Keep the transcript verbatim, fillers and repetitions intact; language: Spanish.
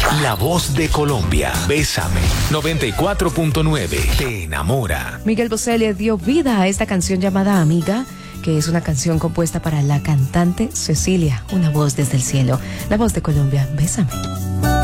La voz de Colombia. Bésame. noventa y cuatro punto nueve. Te enamora. Miguel Bosé le dio vida a esta canción llamada Amiga, que es una canción compuesta para la cantante Cecilia, una voz desde el cielo. La voz de Colombia. Bésame.